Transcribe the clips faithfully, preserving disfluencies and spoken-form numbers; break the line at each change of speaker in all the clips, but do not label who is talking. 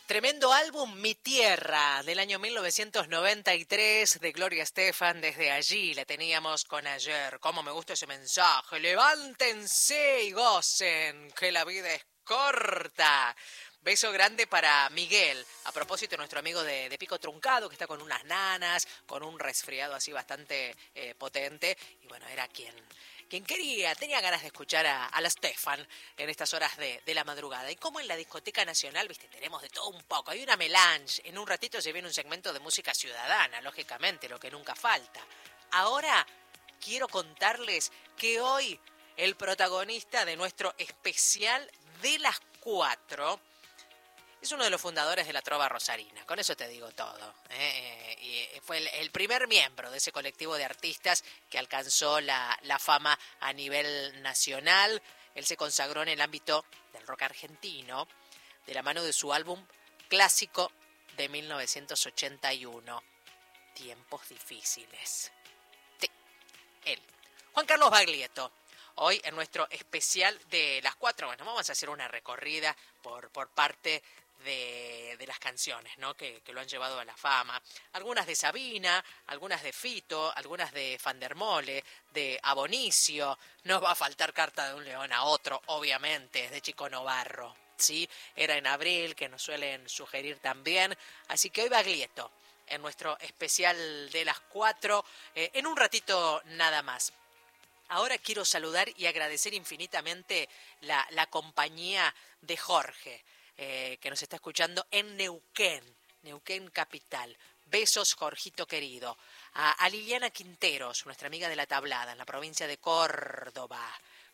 Tremendo álbum, Mi Tierra, del año mil novecientos noventa y tres, de Gloria Estefan. Desde allí la teníamos con Ayer. Cómo me gusta ese mensaje. Levántense y gocen, que la vida es corta. Beso grande para Miguel. A propósito, nuestro amigo de, de Pico Truncado, que está con unas nanas, con un resfriado así bastante eh, potente. Y bueno, era quien... Quien quería, tenía ganas de escuchar a, a la Stefan en estas horas de, de la madrugada. Y como en la Discoteca Nacional, viste, tenemos de todo un poco. Hay una melange. En un ratito se viene un segmento de música ciudadana, lógicamente, lo que nunca falta. Ahora quiero contarles que hoy el protagonista de nuestro especial de las cuatro es uno de los fundadores de la Trova Rosarina. Con eso te digo todo. ¿eh? Y fue el, el primer miembro de ese colectivo de artistas que alcanzó la, la fama a nivel nacional. Él se consagró en el ámbito del rock argentino de la mano de su álbum clásico de mil novecientos ochenta y uno, Tiempos Difíciles. Sí, él. Juan Carlos Baglietto. Hoy en nuestro especial de las cuatro, bueno, vamos a hacer una recorrida por, por parte de, de las canciones, ¿no? Que, que lo han llevado a la fama. Algunas de Sabina, algunas de Fito, algunas de Fandermole, de Abonicio. No va a faltar Carta de un León a otro, obviamente, es de Chico Novarro, ¿sí? Era en abril, que nos suelen sugerir también. Así que hoy Baglietto, en nuestro especial de las cuatro, eh, en un ratito nada más. Ahora quiero saludar y agradecer infinitamente la, la compañía de Jorge, eh, que nos está escuchando en Neuquén, Neuquén Capital. Besos, Jorgito querido. A, a Liliana Quinteros, nuestra amiga de La Tablada, en la provincia de Córdoba.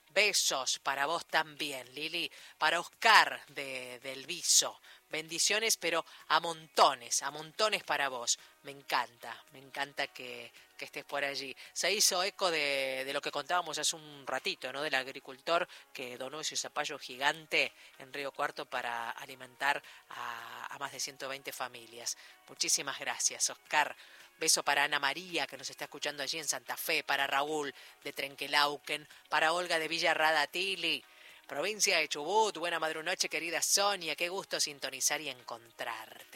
Besos para vos también, Lili. Para Oscar de, del Viso. Bendiciones, pero a montones, a montones para vos. Me encanta, me encanta que, que estés por allí. Se hizo eco de, de lo que contábamos hace un ratito, ¿no? Del agricultor que donó ese zapallo gigante en Río Cuarto para alimentar a, a más de ciento veinte familias. Muchísimas gracias, Oscar. Beso para Ana María, que nos está escuchando allí en Santa Fe, para Raúl de Trenquelauquen, para Olga de Villarradatili, provincia de Chubut. Buena madrunoche, querida Sonia, qué gusto sintonizar y encontrarte.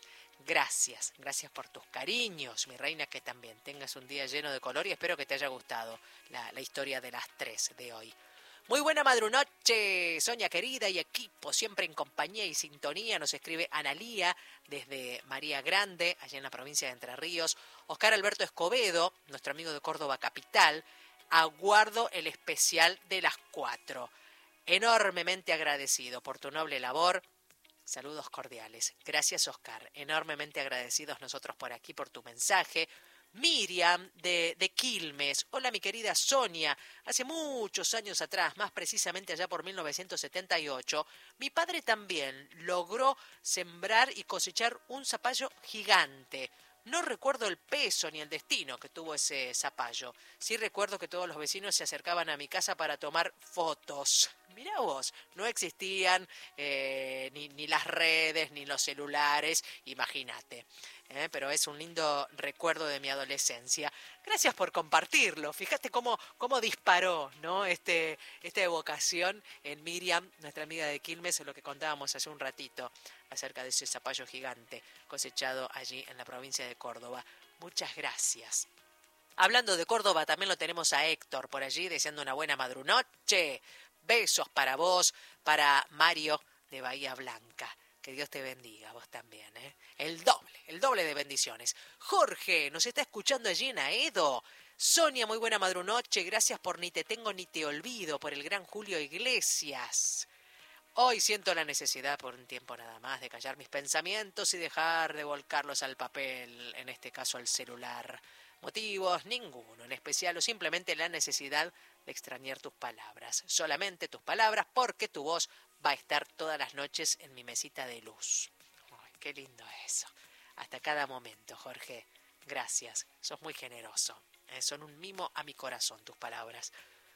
Gracias, gracias por tus cariños, mi reina, que también tengas un día lleno de color y espero que te haya gustado la, la historia de las tres de hoy. Muy buena madrunoche, Sonia querida y equipo, siempre en compañía y sintonía. Nos escribe Analía desde María Grande, allá en la provincia de Entre Ríos. Oscar Alberto Escobedo, nuestro amigo de Córdoba Capital. Aguardo el especial de las cuatro. Enormemente agradecido por tu noble labor. Saludos cordiales. Gracias, Oscar. Enormemente agradecidos nosotros por aquí, por tu mensaje. Miriam de, de Quilmes. Hola, mi querida Sonia. Hace muchos años atrás, más precisamente allá por mil novecientos setenta y ocho, mi padre también logró sembrar y cosechar un zapallo gigante. No recuerdo el peso ni el destino que tuvo ese zapallo. Sí recuerdo que todos los vecinos se acercaban a mi casa para tomar fotos. Mirá vos, no existían eh, ni, ni las redes, ni los celulares, imagínate. Eh, pero es un lindo recuerdo de mi adolescencia. Gracias por compartirlo. Fíjate cómo, cómo disparó, ¿no? este, esta evocación en Miriam, nuestra amiga de Quilmes, en lo que contábamos hace un ratito acerca de ese zapallo gigante cosechado allí en la provincia de Córdoba. Muchas gracias. Hablando de Córdoba, también lo tenemos a Héctor por allí, deseando una buena madrunoche. Besos para vos, para Mario de Bahía Blanca. Que Dios te bendiga, vos también, ¿eh? El doble, el doble de bendiciones. Jorge, nos está escuchando allí en Aedo. Sonia, muy buena madrunoche. Gracias por Ni te tengo ni te olvido, por el gran Julio Iglesias. Hoy siento la necesidad por un tiempo nada más de callar mis pensamientos y dejar de volcarlos al papel, en este caso al celular. Motivos ninguno en especial, o simplemente la necesidad de extrañar tus palabras. Solamente tus palabras, porque tu voz va a estar todas las noches en mi mesita de luz. Ay, qué lindo eso. Hasta cada momento, Jorge. Gracias. Sos muy generoso. Eh, son un mimo a mi corazón tus palabras.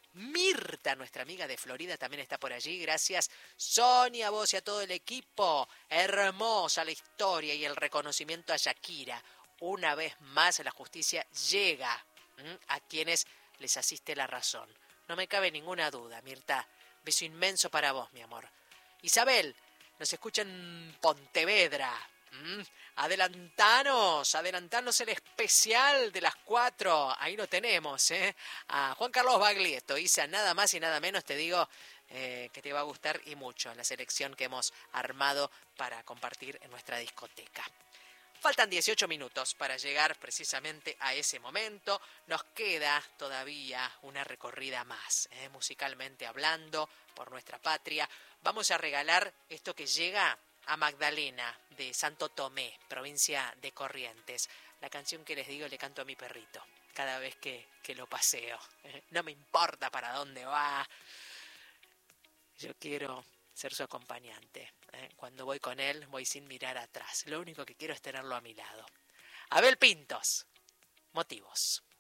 Mirta, nuestra amiga de Florida, también está por allí. Gracias, Sonia, a vos y a todo el equipo. Hermosa la historia y el reconocimiento a Shakira. Una vez más la justicia llega ¿m? a quienes les asiste la razón. No me cabe ninguna duda, Mirta. Beso inmenso para vos, mi amor. Isabel nos escucha en Pontevedra. ¿Mm? Adelantanos, adelantanos el especial de las cuatro. Ahí lo tenemos, ¿eh? A Juan Carlos Baglietto. Isa, nada más y nada menos, te digo eh, que te va a gustar y mucho la selección que hemos armado para compartir en nuestra discoteca. Faltan dieciocho minutos para llegar precisamente a ese momento. Nos queda todavía una recorrida más, ¿eh? Musicalmente hablando, por nuestra patria. Vamos a regalar esto que llega a Magdalena de Santo Tomé, provincia de Corrientes. La canción que les digo le canto a mi perrito cada vez que, que lo paseo. ¿eh? No me importa para dónde va. Yo quiero ser su acompañante. ¿eh? Cuando voy con él, voy sin mirar atrás. Lo único que quiero es tenerlo a mi lado. Abel Pintos, Motivos.